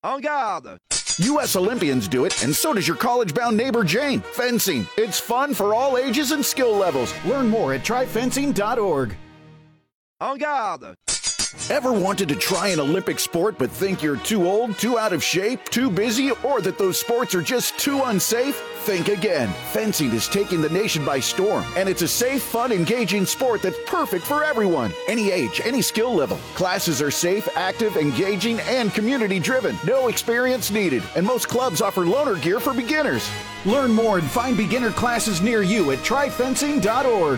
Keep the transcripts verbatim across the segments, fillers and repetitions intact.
En garde! U S Olympians do it, and so does your college-bound neighbor Jane. Fencing. It's fun for all ages and skill levels. Learn more at try fencing dot org. En garde! Ever wanted to try an Olympic sport but think you're too old, too out of shape, too busy, or that those sports are just too unsafe? Think again. Fencing is taking the nation by storm, and it's a safe, fun, engaging sport that's perfect for everyone. Any age, any skill level. Classes are safe, active, engaging, and community-driven. No experience needed, and most clubs offer loaner gear for beginners. Learn more and find beginner classes near you at try fencing dot org.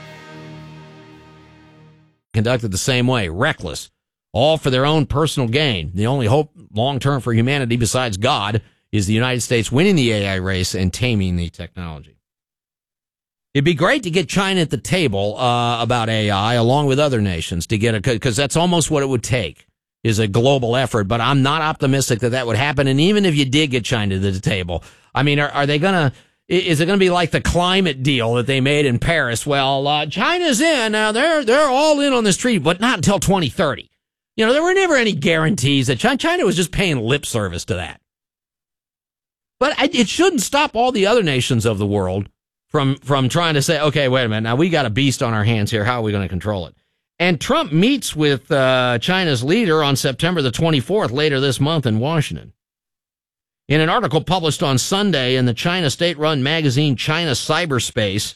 Conducted the same way, reckless, all for their own personal gain. The only hope long-term for humanity besides God is the United States winning the A I race and taming the technology. It'd be great to get China at the table uh, about A I along with other nations to get a, because that's almost what it would take, is a global effort, but I'm not optimistic that that would happen. And even if you did get China to the table, I mean, are, are they going to, is it going to be like the climate deal that they made in Paris? Well, uh, China's in now; they're they're all in on this treaty, but not until twenty thirty. You know, there were never any guarantees that China, China was just paying lip service to that. But it shouldn't stop all the other nations of the world from from trying to say, okay, wait a minute, now we got a beast on our hands here. How are we going to control it? And Trump meets with uh, China's leader on September the twenty-fourth, later this month in Washington. In an article published on Sunday in the China state-run magazine China Cyberspace,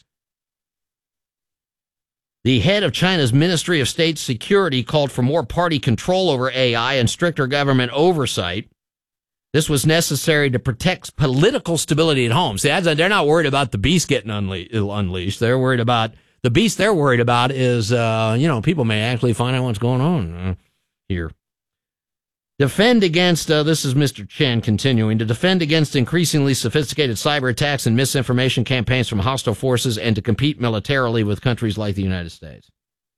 the head of China's Ministry of State Security called for more party control over A I and stricter government oversight. This was necessary to protect political stability at home. See, they're not worried about the beast getting unle- unleashed. They're worried about, the beast they're worried about is, uh, you know, people may actually find out what's going on uh, here. Defend against, uh, this is Mister Chen continuing, to defend against increasingly sophisticated cyber attacks and misinformation campaigns from hostile forces and to compete militarily with countries like the United States.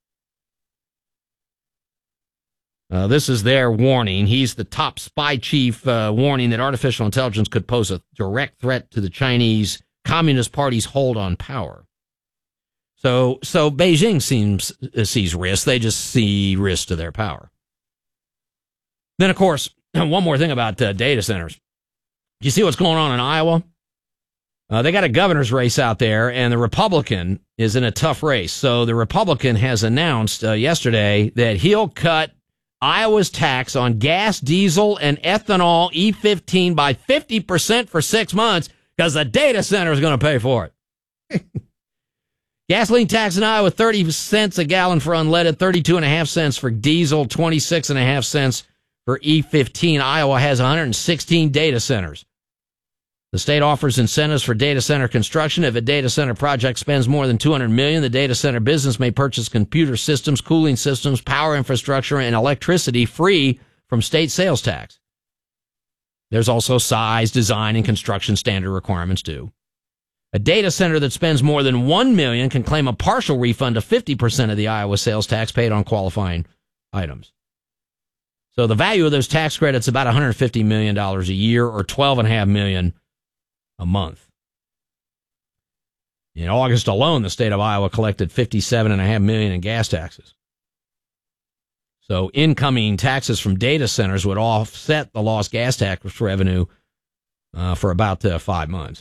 Uh, this is their warning. He's the top spy chief uh, warning that artificial intelligence could pose a direct threat to the Chinese Communist Party's hold on power. So, so Beijing seems uh, sees risk. They just see risk to their power. Then, of course, one more thing about uh, data centers. You see what's going on in Iowa? Uh, they got a governor's race out there, and the Republican is in a tough race. So the Republican has announced uh, yesterday that he'll cut Iowa's tax on gas, diesel, and ethanol E fifteen by fifty percent for six months because the data center is going to pay for it. Gasoline tax in Iowa, thirty cents a gallon for unleaded, thirty-two and a half cents for diesel, twenty-six and a half cents for E fifteen. Iowa has one hundred sixteen data centers. The state offers incentives for data center construction. If a data center project spends more than two hundred million dollars, the data center business may purchase computer systems, cooling systems, power infrastructure, and electricity free from state sales tax. There's also size, design, and construction standard requirements too. A data center that spends more than one million dollars can claim a partial refund of fifty percent of the Iowa sales tax paid on qualifying items. So the value of those tax credits is about one hundred fifty million dollars a year or twelve point five million dollars a month. In August alone, the state of Iowa collected fifty-seven point five million dollars in gas taxes. So incoming taxes from data centers would offset the lost gas tax revenue uh, for about uh, five months.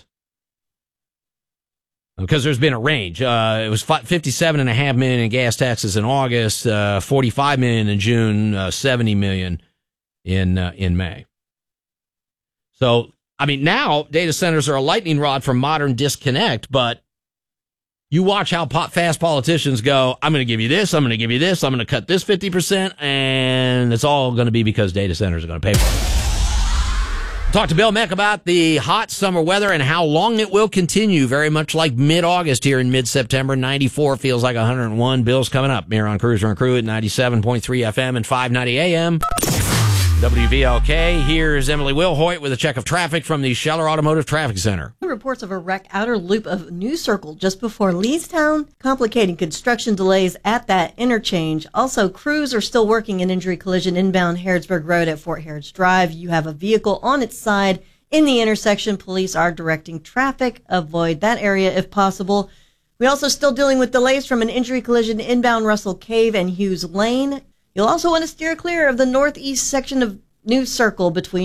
Because there's been a range. Uh, it was fifty-seven point five million dollars in gas taxes in August, uh, forty-five million dollars in June, uh, seventy million dollars in uh, in May. So, I mean, now data centers are a lightning rod for modern disconnect, but you watch how po- fast politicians go, I'm going to give you this, I'm going to give you this, I'm going to cut this fifty percent, and it's all going to be because data centers are going to pay for it. Talk to Bill Meck about the hot summer weather and how long it will continue, very much like mid-August here in mid-September. ninety-four feels like one hundred one. Bill's coming up here on Cruiser and Crew at ninety-seven point three F M and five ninety A M. W V L K. Here's Emily Wilhoit with a check of traffic from the Scheller Automotive Traffic Center. Reports of a wreck outer loop of New Circle just before Leestown, complicating construction delays at that interchange. Also, crews are still working an injury collision inbound Harrodsburg Road at Fort Harrods Drive. You have a vehicle on its side in the intersection. Police are directing traffic. Avoid that area if possible. We're also still dealing with delays from an injury collision inbound Russell Cave and Hughes Lane. You'll also want to steer clear of the northeast section of New Circle between